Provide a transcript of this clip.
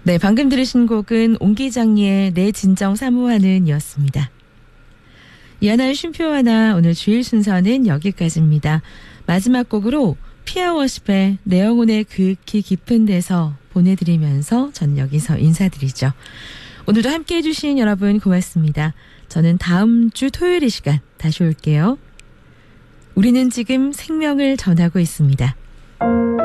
네, 방금 들으신 곡은 옹기장리의 내 진정 사모하는 이었습니다. 이하나의 쉼표 하나 오늘 주일 순서는 여기까지입니다. 마지막 곡으로 피아워십의 내 영혼의 극히 깊은 데서 보내드리면서 전 여기서 인사드리죠. 오늘도 함께해 주신 여러분 고맙습니다. 저는 다음 주 토요일 이 시간 다시 올게요. 우리는 지금 생명을 전하고 있습니다.